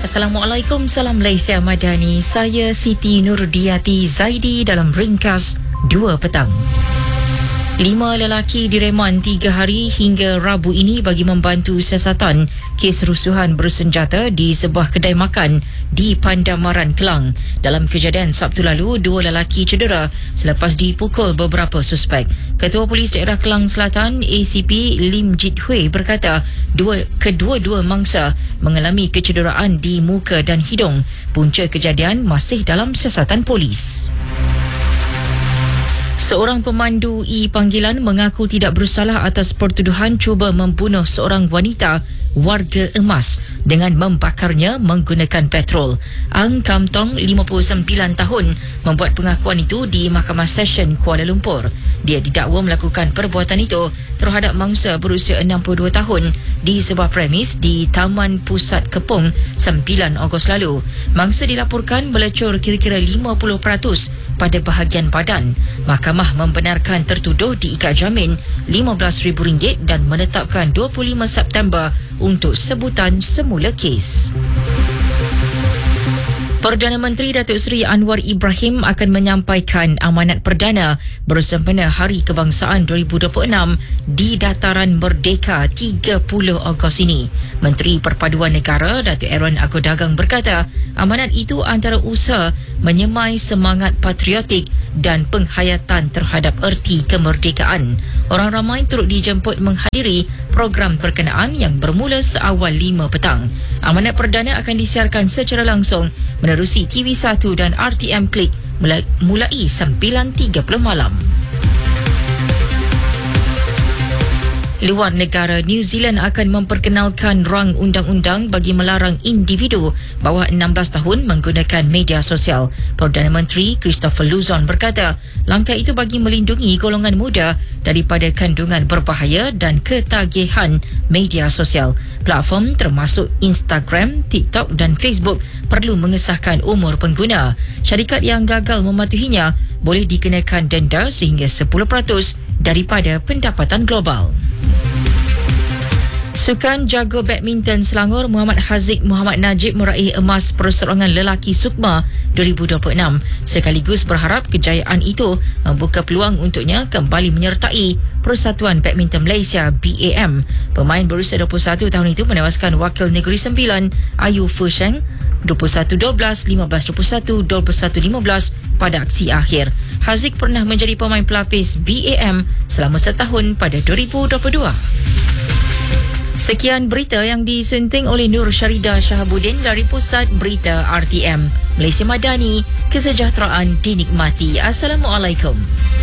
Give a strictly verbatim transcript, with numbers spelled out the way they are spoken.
Assalamualaikum, salam Malaysia Madani. Saya Siti Nurdiati Zaidi dalam Ringkas dua petang. Lima lelaki direman tiga hari hingga Rabu ini bagi membantu siasatan kes rusuhan bersenjata di sebuah kedai makan di Pandamaran, Kelang. Dalam kejadian Sabtu lalu, dua lelaki cedera selepas dipukul beberapa suspek. Ketua Polis Daerah Kelang Selatan A C P Lim Jit Hui berkata dua, kedua-dua mangsa mengalami kecederaan di muka dan hidung. Punca kejadian masih dalam siasatan polis. Seorang pemandu e-panggilan mengaku tidak bersalah atas pertuduhan cuba membunuh seorang wanita warga Emas dengan membakarnya menggunakan petrol. Ang Kam Tong, lima puluh sembilan tahun, membuat pengakuan itu di Mahkamah Session Kuala Lumpur. Dia didakwa melakukan perbuatan itu terhadap mangsa berusia enam puluh dua tahun di sebuah premis di Taman Pusat Kepong sembilan Ogos lalu. Mangsa dilaporkan melecur kira-kira lima puluh peratus pada bahagian badan. Mahkamah membenarkan tertuduh diikat jamin lima belas ribu ringgit dan menetapkan dua puluh lima September untuk sebutan semula kes. Perdana Menteri Datuk Seri Anwar Ibrahim akan menyampaikan amanat perdana bersempena Hari Kebangsaan dua ribu dua puluh enam di Dataran Merdeka tiga puluh Ogos ini. Menteri Perpaduan Negara Datuk Aaron Agodagang berkata amanat itu antara usaha menyemai semangat patriotik dan penghayatan terhadap erti kemerdekaan. Orang ramai turut dijemput menghadiri program berkenaan yang bermula seawal lima petang. Amanat perdana akan disiarkan secara langsung menerusi T V satu dan R T M Klik mulai, mulai sembilan tiga puluh malam. Luar negara, New Zealand akan memperkenalkan rang undang-undang bagi melarang individu bawah enam belas tahun menggunakan media sosial. Perdana Menteri Christopher Luxon berkata, langkah itu bagi melindungi golongan muda daripada kandungan berbahaya dan ketagihan media sosial. Platform termasuk Instagram, TikTok dan Facebook perlu mengesahkan umur pengguna. Syarikat yang gagal mematuhinya boleh dikenakan denda sehingga sepuluh peratus daripada pendapatan global. Sukan jago badminton Selangor Muhammad Haziq Muhammad Najib meraih emas perseorangan lelaki Sukma dua ribu dua puluh enam sekaligus berharap kejayaan itu membuka peluang untuknya kembali menyertai Persatuan Badminton Malaysia B A M. Pemain berusia dua puluh satu tahun itu menewaskan wakil Negeri Sembilan Ayu Fusheng dua puluh satu dua belas, lima belas dua puluh satu, dua puluh satu lima belas pada aksi akhir. Haziq pernah menjadi pemain pelapis B A M selama setahun pada dua ribu dua puluh dua. Sekian berita yang disunting oleh Nur Syarida Shahabuddin dari Pusat Berita R T M. Malaysia Madani, kesejahteraan dinikmati. Assalamualaikum.